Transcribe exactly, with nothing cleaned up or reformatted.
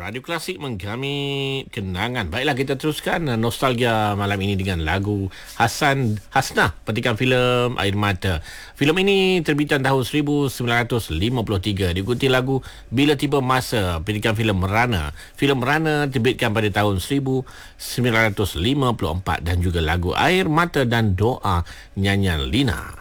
Radio Klasik menggami kenangan. Baiklah, kita teruskan uh, nostalgia malam ini dengan lagu Hasan Hasnah, petikan filem Air Mata. Filem ini terbitan tahun seribu sembilan ratus lima puluh tiga, diikuti lagu Bila Tiba Masa, petikan filem Merana. Filem Merana terbitkan pada tahun seribu sembilan ratus lima puluh empat, dan juga lagu Air Mata dan Doa, nyanyian Lina.